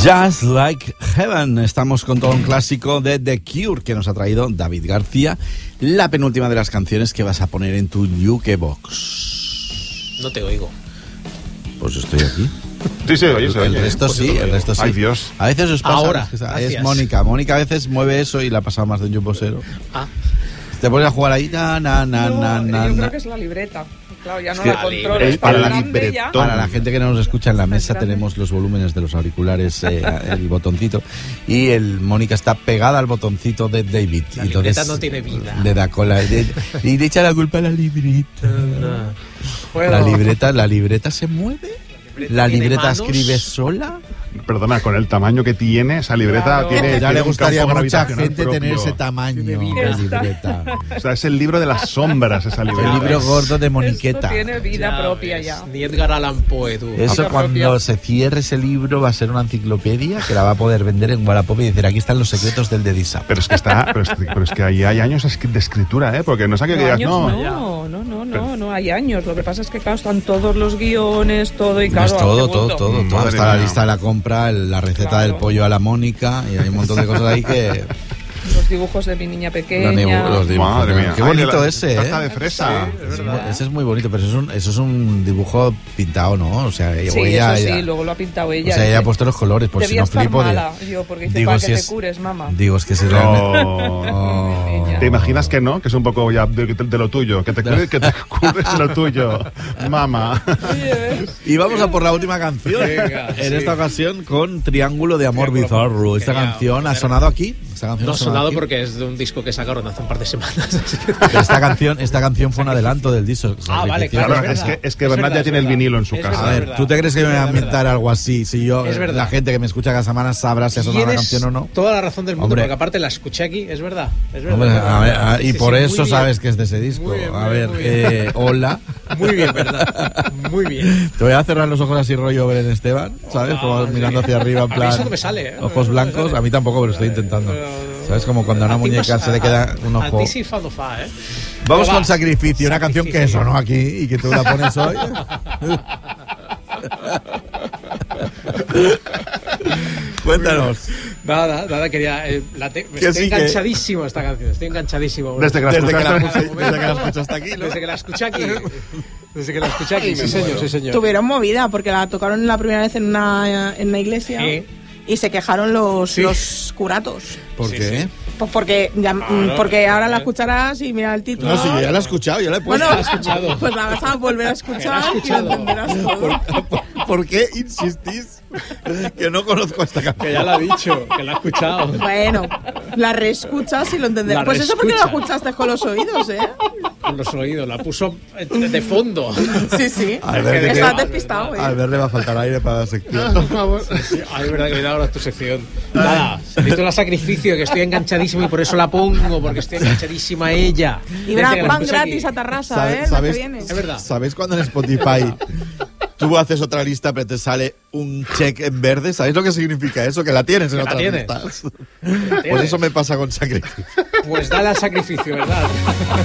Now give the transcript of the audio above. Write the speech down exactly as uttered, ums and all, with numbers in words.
Just Like Heaven. Estamos con todo un clásico de The Cure que nos ha traído David García. La penúltima de las canciones que vas a poner en tu Jukebox. No te oigo. Pues estoy aquí. Sí, sí, oye, el, se oye. el resto Pues sí, el resto sí. Ay, Dios. A veces os pasa. Ahora, es, gracias. es Mónica. Mónica a veces mueve eso y la ha pasado más de un jukeboxero. Ah. Te pones a jugar ahí, na, na, na, No, na, na, yo na. creo que es la libreta. Claro, ya no que la controlo. es Es para la grande libreta. ya. Para la gente que no nos escucha en la mesa grande. tenemos los volúmenes de los auriculares, eh, el botoncito, y el Mónica está pegada al botoncito de David. La y libreta entonces no tiene vida. le da cola de- y le echa la culpa a la libreta. Bueno, La libreta, la libreta se mueve. La tiene libreta manos. escribe sola. Perdona, con el tamaño que tiene, esa libreta Claro. tiene. Ya tiene le un gustaría a campo mucha gravitacional gente propio. tener ese tamaño Tiene vida. de libreta. O sea, es el libro de las sombras, esa libreta. El libro gordo de Moniqueta. Esto tiene vida ya propia ves, ya. Ni Edgar Allan Poe, tú. Eso Vida cuando propia. se cierre ese libro va a ser una enciclopedia que la va a poder vender en Wallapop y decir aquí están los secretos del Dedisa. Pero es que está, pero es, pero es que ahí hay años de escritura, ¿eh? Porque no es que No, digas, años no. no, no, no, no, no, hay años. Lo que pasa es que, claro, están todos los guiones, todo y claro. Es todo, hace todo, bulto. todo, todo. Madre Está la mía. lista de la compra, el- la receta Claro. del pollo a la Mónica y hay un montón de cosas ahí que... Los dibujos de mi niña pequeña. Los dibu- los dibujos, Madre ¿no? mía. Qué Ay, bonito la- ese, tarta ¿eh? de fresa. Es muy- ese es muy bonito, pero eso es un, eso es un dibujo pintado, ¿no? O sea, Sí, o ella, eso sí, ella- luego lo ha pintado o ella. sea, ella ha Dice, puesto los colores, por si debía no estar flipo de... mala, yo, porque dice, Digo, para si que es- te cures, mamá. Digo, es que si realmente... No. Niña. ¿Te imaginas que no? Que es un poco ya de, de lo tuyo. Que te cures, que te cures lo tuyo. Mamá. Oye, ¿ves? Y vamos a por la última canción. Venga, en sí. esta ocasión con Triángulo de Amor Triángulo. Bizarro. Esta Genial. canción ha sonado aquí. Esta canción No ha sonado aquí. porque es de un disco que sacaron hace un par de semanas. así que- Esta canción, esta canción fue un adelanto del disco. Ah, vale, Sacrificio. claro. Claro, es verdad. que, es que Es Bernat verdad, ya es tiene el verdad. vinilo en su Es casa. A verdad. ver, ¿tú te crees que me voy a Es verdad. inventar algo así? Si yo, Es verdad. la gente que me escucha cada semana sabrá si ha sonado la Tienes canción o no. toda la razón del mundo, Hombre. porque aparte la escuché aquí, es verdad. Es verdad, Hombre, es verdad. a ver, a- y Sí, por sí, eso muy bien. sabes que es de ese disco. Muy bien, a muy ver, bien, muy bien. eh, hola. Muy bien, ¿verdad? Muy bien. Te voy a cerrar los ojos así rollo Belén Esteban, ¿sabes? Ah, Como sí. mirando hacia arriba en A mí plan... eso no me sale, ¿eh? Ojos No me blancos, sale. a mí tampoco, pero estoy intentando. No, no, no. ¿Sabes? Como cuando a una A ti muñeca más- se le queda un a- ojo... A ti sí fa no fa, ¿eh? Vamos Va, con Sacrificio, una canción que Sacrificio. sonó aquí y que tú la pones hoy. Cuéntanos. Nada, nada, quería... eh, la te- Que estoy sí, que- enganchadísimo a esta canción, estoy enganchadísimo. Desde que la Desde que la, escuchaste. puse- desde que la escuchaste aquí, ¿no? Desde que la escuché aquí. Desde que la escuché aquí, sí señor, sí señor. Tuvieron movida porque la tocaron la primera vez en una, en una iglesia Sí. y se quejaron los, Sí. los curatos. ¿Por Sí, qué? sí. Pues porque, ya- Claro, porque ahora la eh. escucharás y mira el título. No, sí, yo ya la he escuchado, ya la he puesto. Bueno, la he escuchado. pues la vas a volver a La escuchar he y lo escuchado. entenderás todo. ¿Por, por qué insistís que no conozco esta Que canción? ya la ha dicho, que la ha escuchado. Bueno, la reescuchas y lo entenderás. La Pues eso porque lo reescucha. escuchaste con los oídos, ¿eh? Con los oídos, la puso de fondo. Sí, sí. A ver, ¿de qué? Estás despistado, ¿eh? Al ver le va a faltar aire para la sección. Por favor. Sí, ay, es verdad que me da ahora tu sección. Nada, necesito la sacrificio, que estoy enganchadísimo y por eso la pongo, porque estoy enganchadísima a ella. Y Desde van, que la van escuché gratis aquí. a Tarrasa, ¿Sabe- ¿eh? La sabes- que viene. Es verdad. ¿Sabéis cuando en Spotify tú haces otra lista pero te sale un check en verde? ¿Sabéis lo que significa eso? Que la tienes en Que la otras tienes. listas. tienes. Pues eso me pasa con Sacrificio. Pues dale al sacrificio, ¿verdad?